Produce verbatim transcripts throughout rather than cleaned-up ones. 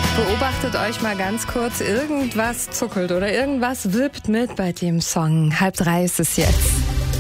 Beobachtet euch mal ganz kurz, irgendwas zuckelt oder irgendwas wippt mit bei dem Song. Halb drei ist es jetzt.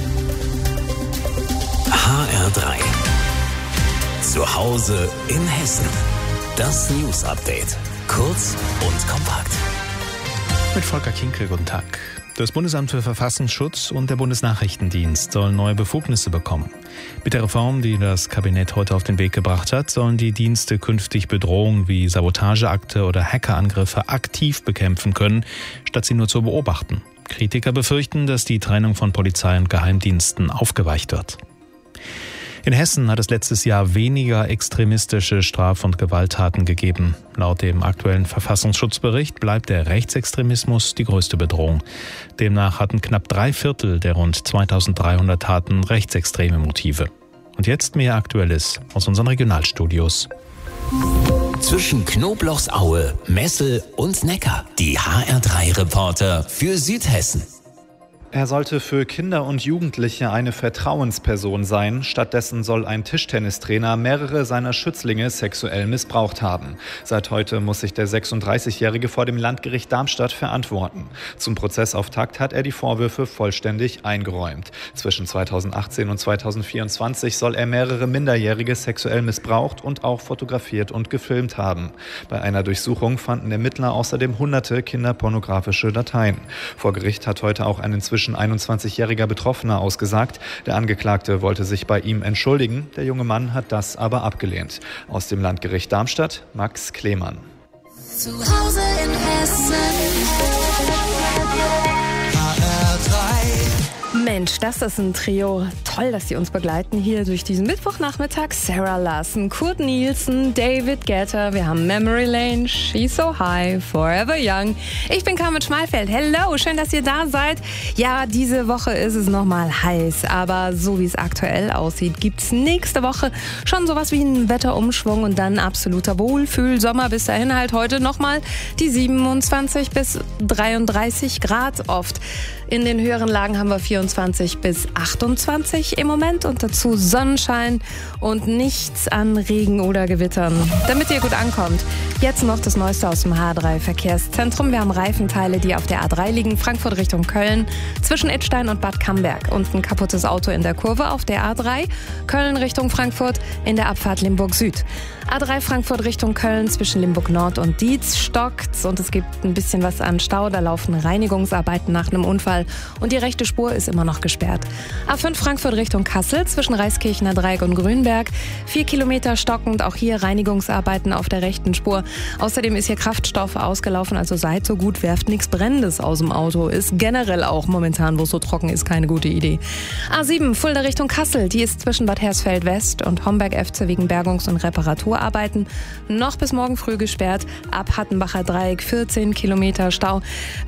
H R drei. Zu Hause in Hessen. Das News Update. Kurz und kompakt. Mit Volker Kinkel, guten Tag. Das Bundesamt für Verfassungsschutz und der Bundesnachrichtendienst sollen neue Befugnisse bekommen. Mit der Reform, die das Kabinett heute auf den Weg gebracht hat, sollen die Dienste künftig Bedrohungen wie Sabotageakte oder Hackerangriffe aktiv bekämpfen können, statt sie nur zu beobachten. Kritiker befürchten, dass die Trennung von Polizei und Geheimdiensten aufgeweicht wird. In Hessen hat es letztes Jahr weniger extremistische Straf- und Gewalttaten gegeben. Laut dem aktuellen Verfassungsschutzbericht bleibt der Rechtsextremismus die größte Bedrohung. Demnach hatten knapp drei Viertel der rund zweitausenddreihundert Taten rechtsextreme Motive. Und jetzt mehr Aktuelles aus unseren Regionalstudios. Zwischen Knoblauchsaue, Messel und Neckar. Die H R drei Reporter für Südhessen. Er sollte für Kinder und Jugendliche eine Vertrauensperson sein. Stattdessen soll ein Tischtennistrainer mehrere seiner Schützlinge sexuell missbraucht haben. Seit heute muss sich der sechsunddreißigjährige vor dem Landgericht Darmstadt verantworten. Zum Prozessauftakt hat er die Vorwürfe vollständig eingeräumt. Zwischen zweitausendachtzehn und zweitausendvierundzwanzig soll er mehrere Minderjährige sexuell missbraucht und auch fotografiert und gefilmt haben. Bei einer Durchsuchung fanden Ermittler außerdem hunderte kinderpornografische Dateien. Vor Gericht hat heute auch ein inzwischen einundzwanzigjähriger Betroffener ausgesagt. Der Angeklagte wollte sich bei ihm entschuldigen. Der junge Mann hat das aber abgelehnt. Aus dem Landgericht Darmstadt, Max Klemann. Zu Hause in Hessen. H R drei. Mensch, das ist ein Trio. Toll, dass sie uns begleiten hier durch diesen Mittwochnachmittag. Sarah Larson, Kurt Nielsen, David Guetta. Wir haben Memory Lane, She's So High, Forever Young. Ich bin Carmen Schmalfeld. Hello, schön, dass ihr da seid. Ja, diese Woche ist es nochmal heiß, aber so wie es aktuell aussieht, gibt's nächste Woche schon sowas wie einen Wetterumschwung und dann absoluter Wohlfühl-Sommer. Bis dahin halt heute nochmal die siebenundzwanzig bis dreiunddreißig Grad oft. In den höheren Lagen haben wir vierundzwanzig bis achtundzwanzig im Moment und dazu Sonnenschein und nichts an Regen oder Gewittern. Damit ihr gut ankommt, jetzt noch das Neueste aus dem H R drei Verkehrszentrum. Wir haben Reifenteile, die auf der A drei liegen, Frankfurt Richtung Köln, zwischen Idstein und Bad Camberg. Und ein kaputtes Auto in der Kurve auf der A drei, Köln Richtung Frankfurt in der Abfahrt Limburg Süd. A drei Frankfurt Richtung Köln zwischen Limburg Nord und Dietz stockt und es gibt ein bisschen was an Stau. Da laufen Reinigungsarbeiten nach einem Unfall und die rechte Spur ist immer noch gesperrt. A fünf Frankfurt Richtung Kassel zwischen Reiskirchener Dreieck und Grünberg. Vier Kilometer stockend, auch hier Reinigungsarbeiten auf der rechten Spur. Außerdem ist hier Kraftstoff ausgelaufen, also seid so gut, werft nichts Brennendes aus dem Auto. Ist generell auch momentan, wo es so trocken ist, keine gute Idee. A sieben Fulda Richtung Kassel, die ist zwischen Bad Hersfeld West und Homberg-Efze wegen Bergungs- und Reparaturarbeiten noch bis morgen früh gesperrt. Ab Hattenbacher Dreieck vierzehn Kilometer Stau.